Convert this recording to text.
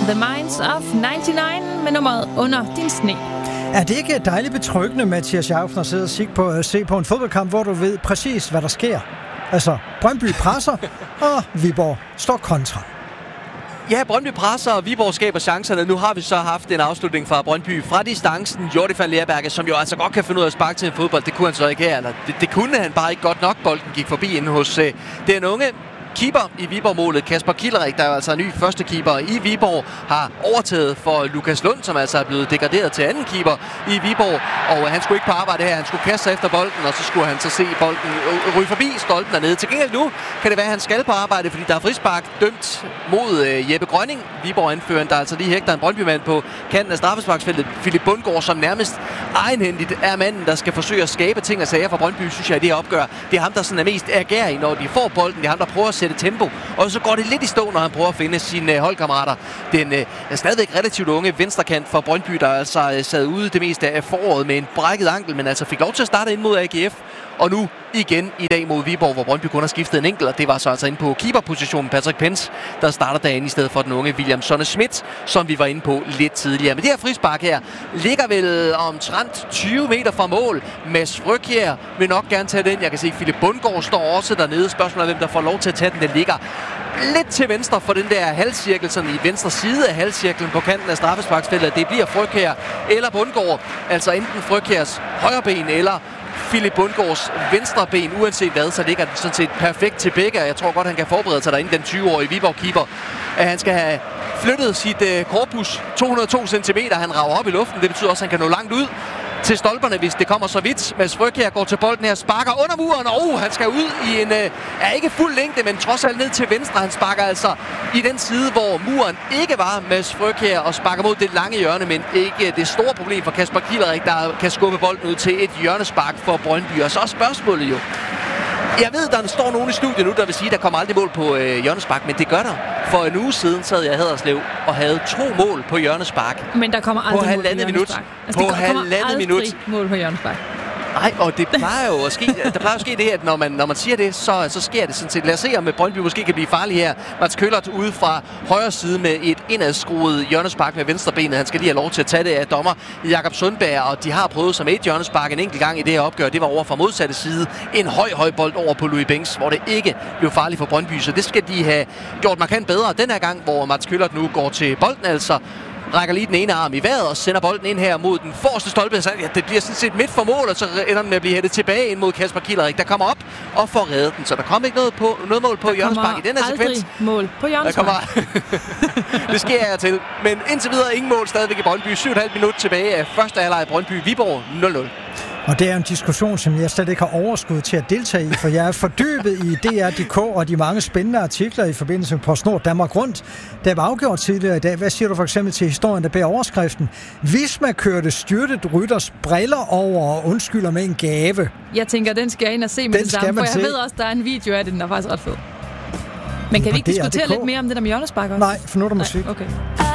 The Minds of 99 med nummeret Under din sne. Er det ikke dejligt betryggende, Mathias Jacobsen, at sidde og se på en fodboldkamp, hvor du ved præcis, hvad der sker? Altså, Brøndby presser, og Viborg står kontra. Ja, Brøndby presser, og Viborg skaber chancerne. Nu har vi så haft en afslutning fra Brøndby fra distancen. Jordi van Leerberge, som jo altså godt kan finde ud af at sparke til en fodbold. Det kunne han så ikke her. Eller det kunne han bare ikke godt nok. Bolden gik forbi inde hos den unge keeper i Viborg-målet, Kasper Kilderik, der er altså ny første keeper i Viborg, har overtaget for Lukas Lund, som altså er blevet degraderet til anden keeper i Viborg. Og han skulle ikke på arbejde her, han skulle kaste sig efter bolden, og så skulle han så se bolden ryge forbi stolpen dernede. Til gengæld nu kan det være, at han skal på arbejde, fordi der er frispark dømt mod Jeppe Grønning, Viborg-anføreren, der altså lige hægter en Brøndby-mand på kanten af straffesparksfeltet. Philip Bundgaard, som nærmest egenhændigt er manden, der skal forsøge at skabe ting og sager for Brøndby, synes jeg, i det her opgør. Det er ham, der sådan er mest agerig, når de får bolden. Det er ham, der prøver at sætte tempo, og så går det lidt i stå, når han prøver at finde sine holdkammerater. Den er stadigvæk relativt unge venstrekant for Brøndby, der altså sad ude det meste af foråret med en brækket ankel, men altså fik lov til at starte ind mod AGF. Og nu igen i dag mod Viborg, hvor Brøndby kun har skiftet en enkelt, og det var så altså inde på keeperpositionen Patrick Pence, der starter dagen i stedet for den unge William Sonne Schmidt, som vi var inde på lidt tidligere. Men det her frispark her ligger vel omtrent 20 meter fra mål. Mads Frøkjær vil nok gerne tage den. Jeg kan se, at Philip Bundgaard står også dernede. Spørgsmålet er, hvem der får lov til at tage den. Den ligger lidt til venstre for den der halvcirkel, sådan i venstre side af halvcirklen på kanten af straffesparksfeltet. Det bliver Frøkjær eller Bundgaard, altså enten Frøkjærs højre ben eller Philip Bundgaards venstre ben. Uanset hvad, så ligger den sådan set perfekt til begge. Jeg tror godt, han kan forberede sig derinde, den 20-årige Viborg-keeper. At han skal have flyttet sit korpus 202 cm. Han rager op i luften. Det betyder også, at han kan nå langt ud til stolperne, hvis det kommer så vidt. Mads Frøkjær går til bolden her, sparker under muren, og han skal ud i en, ikke fuld længde, men trods alt ned til venstre. Han sparker altså i den side, hvor muren ikke var. Mads Frøkjær og sparker mod det lange hjørne, men ikke det store problem for Kasper Kilderik, der kan skubbe bolden ud til et hjørnespark for Brøndby. Og så er spørgsmålet jo, jeg ved, der står nogen i studiet nu, der vil sige, at der kommer aldrig mål på hjørnespark, men det gør der. For en uge siden sad jeg i Haderslev og havde 2 mål på hjørnespark. Men der kommer aldrig mål på hjørnespark. Altså, på halvandet minut. Mål på hjørnespark. Nej, og det plejer jo at ske. Der plejer at ske det her, at når man siger det, så sker det sådan set. Lad os se, om Brøndby måske kan blive farlig her. Mats Køllert ude fra højre side med et indadskruet hjørnespark med venstrebenet. Han skal lige have lov til at tage det af dommer Jakob Sundberg, og de har prøvet som et hjørnespark en enkelt gang i det her opgør. Det var over fra modsatte side. En høj bold over på Louis Benks, hvor det ikke blev farligt for Brøndby. Så det skal de have gjort markant bedre den her gang, hvor Mats Køllert nu går til bolden, altså rækker lige den ene arm i vejret og sender bolden ind her mod den forreste stolpe. Så det bliver sådan set midt for mål, og så ender den med at blive hættet tilbage ind mod Kasper Kilderik, der kommer op og får reddet den. Så der kommer ikke noget mål på hjørnespark i den her sekvens. Mål på hjørnespark. Det sker jeg til. Men indtil videre ingen mål stadigvæk i Brøndby. 7,5 minut tilbage af første halvleg i Brøndby. Viborg 0-0. Og det er en diskussion, som jeg slet ikke har overskud til at deltage i, for jeg er fordybet i DR.dk og de mange spændende artikler i forbindelse med PostNord Danmark Rundt. Der var afgjort tidligere i dag. Hvad siger du for eksempel til historien, der bærer overskriften? Visma kørte styrtet rytters briller over og undskylder med en gave. Jeg tænker, den skal jeg ind og se med det samme, for jeg ved også, der er en video af det, den er faktisk ret fed. Men kan vi ikke diskutere lidt mere om det der med hjørnespark også? Nej, for nu er der musik. Nej, okay.